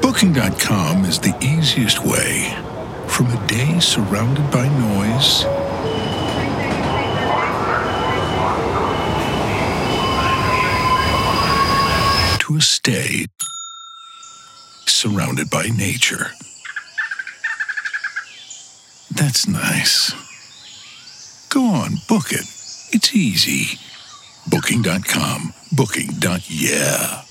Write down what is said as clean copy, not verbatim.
Booking.com is the easiest way. From a day surrounded by noise to a stay surrounded by nature. That's nice. Go on, book it. It's easy. Booking.com. Booking.yeah.